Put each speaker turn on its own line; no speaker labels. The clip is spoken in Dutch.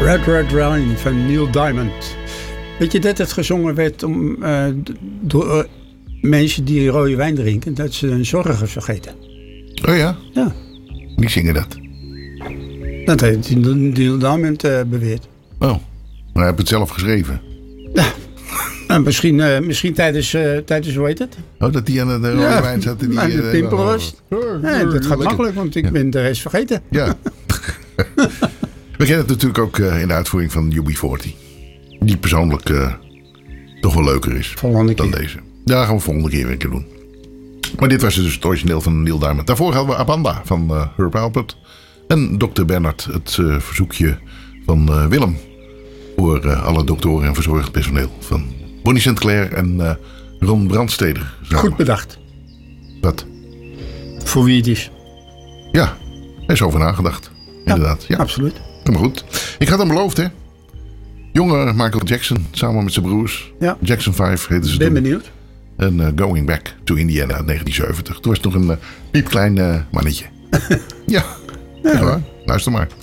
Red Red Wine van Neil Diamond. Weet je dat het gezongen werd door mensen die rode wijn drinken, dat ze hun zorgen vergeten?
Oh ja?
Ja.
Wie zingen dat?
Dat heeft Neil Diamond beweerd.
Oh, maar hij heeft het zelf geschreven.
Ja. En misschien tijdens, hoe heet het?
Oh, dat die aan de rode wijn zat. Die
aan de pimpel was. Nee, dat gaat makkelijk, want ik ben de rest vergeten.
Ja. We kennen het natuurlijk ook in de uitvoering van UB40. Die persoonlijk toch wel leuker is dan deze. Ja, gaan we volgende keer weer een keer doen. Maar dit was dus het origineel van Neil Diamond. Daarvoor hadden we Abanda van Herb Alpert. En Dr. Bernard, het verzoekje van Willem. Voor alle doktoren en verzorgend personeel. Van Bonnie St. Clair en Ron Brandsteder.
Goed bedacht.
Wat?
Voor wie het is.
Ja, er is over nagedacht. Inderdaad. Ja,
absoluut.
Maar goed. Ik had hem beloofd, hè. Jonge Michael Jackson, samen met zijn broers. Ja. Jackson 5 heette ze.
Ben benieuwd.
En Going Back to Indiana uit 1970. Toen was het nog een piepklein mannetje. Ja, echt waar. Luister maar.